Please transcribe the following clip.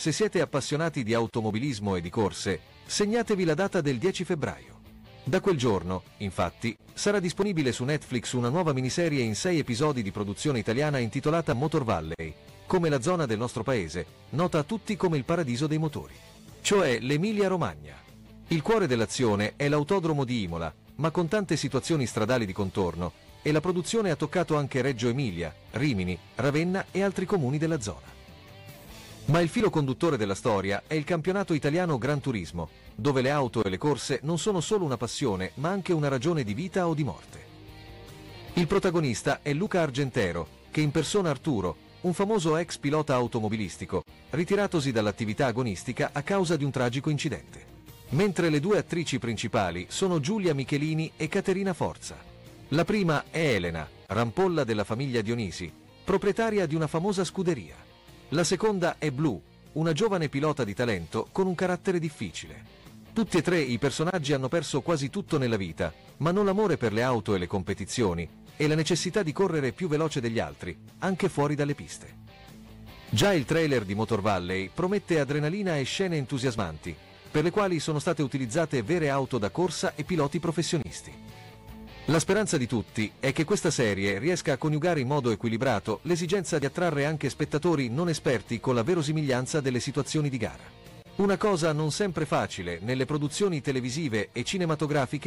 se siete appassionati di automobilismo e di corse, segnatevi la data del 10 febbraio. Da quel giorno, infatti, sarà disponibile su Netflix una nuova miniserie in 6 episodi di produzione italiana intitolata Motor Valley, come la zona del nostro paese, nota a tutti come il paradiso dei motori, cioè l'Emilia-Romagna. Il cuore dell'azione è l'autodromo di Imola, ma con tante situazioni stradali di contorno, e la produzione ha toccato anche Reggio Emilia, Rimini, Ravenna e altri comuni della zona. Ma il filo conduttore della storia è il campionato italiano Gran Turismo, dove le auto e le corse non sono solo una passione, ma anche una ragione di vita o di morte. Il protagonista è Luca Argentero, che impersona Arturo, un famoso ex pilota automobilistico, ritiratosi dall'attività agonistica a causa di un tragico incidente. Mentre le due attrici principali sono Giulia Michelini e Caterina Forza. La prima è Elena, rampolla della famiglia Dionisi, proprietaria di una famosa scuderia. La seconda è Blu, una giovane pilota di talento con un carattere difficile. Tutti e tre i personaggi hanno perso quasi tutto nella vita, ma non l'amore per le auto e le competizioni, e la necessità di correre più veloce degli altri, anche fuori dalle piste. Già il trailer di Motor Valley promette adrenalina e scene entusiasmanti, per le quali sono state utilizzate vere auto da corsa e piloti professionisti. La speranza di tutti è che questa serie riesca a coniugare in modo equilibrato l'esigenza di attrarre anche spettatori non esperti con la verosimiglianza delle situazioni di gara. Una cosa non sempre facile nelle produzioni televisive e cinematografiche